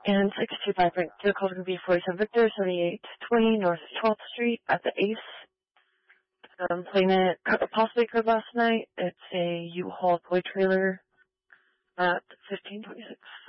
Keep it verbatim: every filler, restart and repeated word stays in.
And six two five, vehicle is going to be forty-seven Victor, seventy-eight twenty North twelfth Street at the Ace. Um, plane it possibly occurred last night. It's a U-Haul toy trailer at fifteen twenty-six.